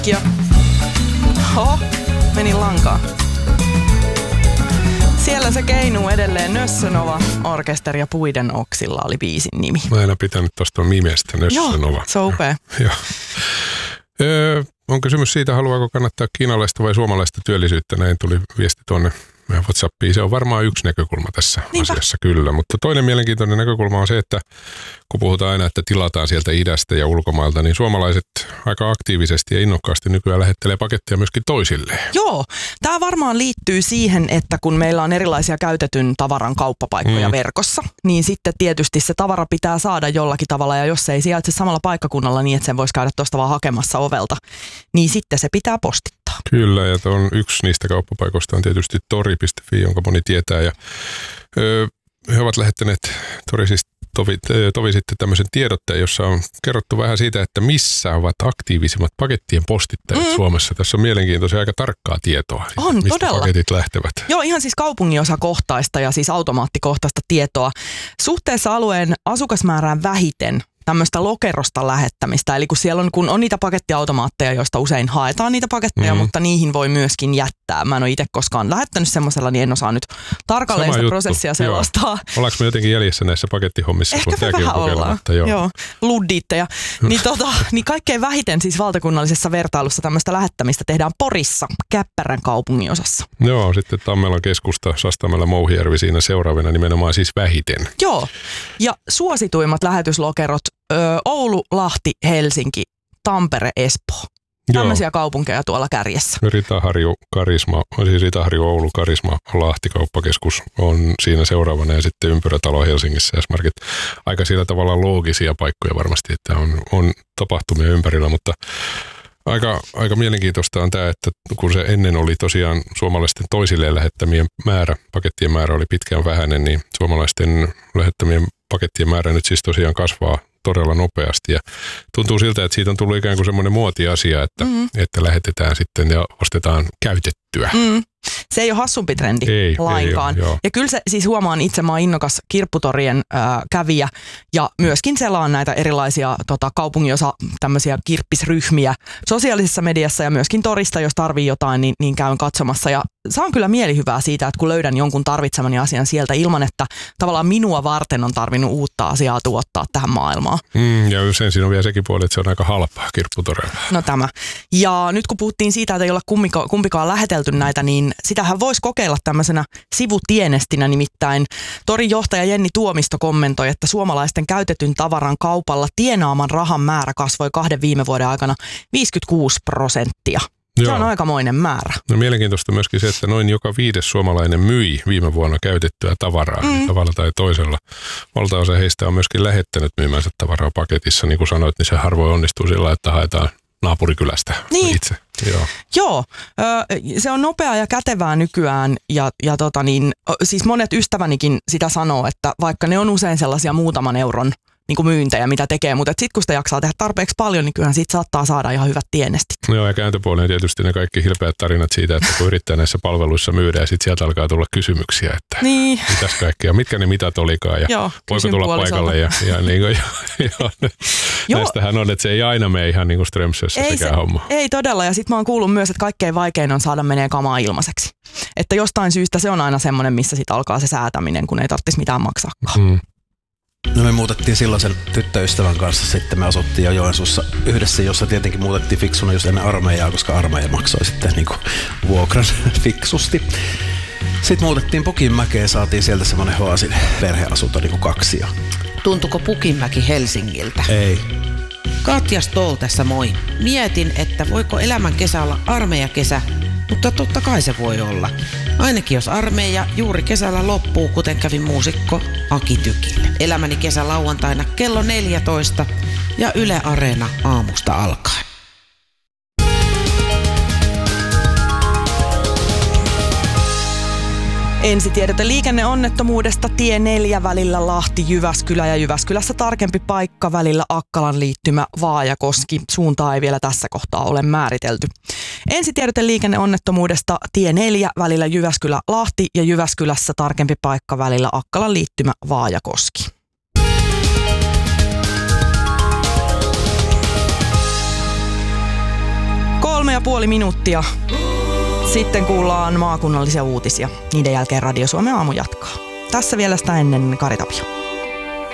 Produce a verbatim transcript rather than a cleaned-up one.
musiikkia. Oho, meni lankaan. Siellä se keinuu edelleen. Nössönova orkesteri ja Puiden oksilla oli biisin nimi. Mä en ole pitänyt tuosta nimestä, Nössönova. Joo, se on upea. Joo. Öö, on kysymys siitä, haluaako kannattaa kiinalaista vai suomalaista työllisyyttä. Näin tuli viesti tuonne WhatsAppiin. Se on varmaan yksi näkökulma tässä Niinpä. asiassa, kyllä. Mutta toinen mielenkiintoinen näkökulma on se, että kun puhutaan aina, että tilataan sieltä idästä ja ulkomailta, niin suomalaiset aika aktiivisesti ja innokkaasti nykyään lähettelee paketteja myöskin toisilleen. Joo, tämä varmaan liittyy siihen, että kun meillä on erilaisia käytetyn tavaran kauppapaikkoja mm. verkossa, niin sitten tietysti se tavara pitää saada jollakin tavalla, ja jos se ei sijaitse samalla paikkakunnalla niin, että sen voisi käydä tuosta vaan hakemassa ovelta, niin sitten se pitää postittaa. Kyllä, ja on yksi niistä kauppapaikoista on tietysti tori piste fi, jonka moni tietää, ja öö, he ovat lähettäneet Tori siis Tovi, tovi sitten tämmöisen tiedotteen, jossa on kerrottu vähän siitä, että missä ovat aktiivisimmat pakettien postittajat mm. Suomessa. Tässä on mielenkiintoisia aika tarkkaa tietoa, on, mistä todella. paketit lähtevät. Joo, ihan siis kaupunginosakohtaista ja siis automaattikohtaista tietoa. Suhteessa alueen asukasmäärään vähiten tämmöistä lokerosta lähettämistä. Eli kun siellä on, kun on niitä pakettiautomaatteja, joista usein haetaan niitä paketteja, mm. mutta niihin voi myöskin jättää. Mä en ole itse koskaan lähettänyt semmoisella, niin en osaa nyt tarkalleen sitä prosessia selostaa. Ollaanko me jotenkin jäljessä näissä pakettihommissa? Ehkä me vähän ollaan. Joo. Joo. Luddiitteja. niin, tota, niin kaikkein vähiten siis valtakunnallisessa vertailussa tämmöistä lähettämistä tehdään Porissa, Käppärän kaupunginosassa. Joo, sitten Tammelan keskusta, Sastamella, Mouhijärvi siinä seuraavana nimenomaan siis vähiten. Joo, ja suosituimmat lähetyslokerot Oulu, Lahti, Helsinki, Tampere, Espoo. Tämmöisiä Joo. kaupunkeja tuolla kärjessä. Ritaharju, Karisma, siis Ritaharju, Oulu, Karisma, Lahti kauppakeskus on siinä seuraavana ja sitten Ympyrätalo Helsingissä ja Smarkit. Aika sillä tavalla loogisia paikkoja varmasti, että on, on tapahtumia ympärillä, mutta aika, aika mielenkiintoista on tämä, että kun se ennen oli tosiaan suomalaisten toisilleen lähettämien määrä, pakettien määrä oli pitkään vähäinen, niin suomalaisten lähettämien pakettien määrä nyt siis tosiaan kasvaa todella nopeasti ja tuntuu siltä, että siitä on tullut ikään kuin semmoinen muotiasia, että, mm. että lähetetään sitten ja ostetaan käytettyä. Mm. Se ei ole hassumpi trendi ei, lainkaan. Ei ole, ja kyllä se siis huomaan itse, mä oon innokas kirpputorien äh, kävijä ja myöskin selaan näitä erilaisia tota, kaupunginosa tämmöisiä kirppisryhmiä sosiaalisessa mediassa ja myöskin torista, jos tarvii jotain, niin, niin käyn katsomassa ja saan kyllä mielihyvää siitä, että kun löydän jonkun tarvitsemani asian sieltä ilman, että tavallaan minua varten on tarvinnut uutta asiaa tuottaa tähän maailmaan. Mm, ja usein siinä on vielä sekin puoli, että se on aika halpaa kirpputorilla. No tämä. Ja nyt kun puhuttiin siitä, että ei olla kummika, kumpikaan lähetelty näitä, niin sitähän voisi kokeilla tämmöisenä sivutienestinä, nimittäin Torin johtaja Jenni Tuomisto kommentoi, että suomalaisten käytetyn tavaran kaupalla tienaaman rahan määrä kasvoi kahden viime vuoden aikana viisikymmentäkuusi prosenttia. Se Joo. on aikamoinen määrä. No mielenkiintoista myöskin se, että noin joka viides suomalainen myi viime vuonna käytettyä tavaraa mm. tavalla tai toisella. Valtaosa heistä on myöskin lähettänyt myymänsä tavaraa paketissa. Niin kuin sanoit, niin se harvoin onnistuu sillä, että haetaan naapurikylästä niin. itse. Joo, Joo ö, se on nopeaa ja kätevää nykyään ja, ja tota niin, siis monet ystävänikin sitä sanoo, että vaikka ne on usein sellaisia muutaman euron niin kuin myyntejä, mitä tekee, mutta sitten kun sitä jaksaa tehdä tarpeeksi paljon, niin kyllähän siitä saattaa saada ihan hyvät tienestit. Joo, ja kääntöpuoleen tietysti ne kaikki hilpeät tarinat siitä, että kun yrittää näissä palveluissa myydä ja sitten sieltä alkaa tulla kysymyksiä, että niin. mitäs kaikkea, mitkä ne mitat olikaan ja Joo, voiko tulla paikalle. Ja, ja, niin kuin, ja, ja näistähän on, että se ei aina mene ihan niin kuin Strömsössä sekään se, homma. Ei todella, ja sitten mä oon kuullut myös, että kaikkein vaikein on saada menee kamaa ilmaiseksi. Että jostain syystä se on aina semmoinen, missä sitten alkaa se säätäminen, kun ei tarvitsisi mitään maksaakaan. Mm. No me muutettiin silloisen tyttöystävän kanssa, sitten me asuttiin jo Joensuussa yhdessä, jossa tietenkin muutettiin fiksuna just ennen armeijaa, koska armeija maksoi sitten niin kuin vuokran fiksusti. Sitten muutettiin Pukinmäkeen, saatiin sieltä semmoinen Hoasin perheasunto niin kuin kaksi. Ja... Tuntuko Pukinmäki Helsingiltä? Ei. Katja Stoll tässä moi. Mietin, että voiko elämän kesä olla armeijakesä, mutta totta kai se voi olla. Ainakin jos armeija juuri kesällä loppuu, kuten kävi muusikko Aki Tykille. Elämäni kesä lauantaina kello neljätoista ja Yle Areena aamusta alkaen. Ensitiedote liikenneonnettomuudesta tie neljä välillä Lahti-Jyväskylä ja Jyväskylässä tarkempi paikka välillä Akkalan liittymä Vaajakoski. Suuntaa ei vielä tässä kohtaa ole määritelty. Ensitiedote liikenneonnettomuudesta tie neljä välillä Jyväskylä-Lahti ja Jyväskylässä tarkempi paikka välillä Akkalan liittymä Vaajakoski. Kolme ja puoli minuuttia. Sitten kuullaan maakunnallisia uutisia. Niiden jälkeen Radio Suomen aamu jatkaa. Tässä vielä sitä ennen Kari Tapio.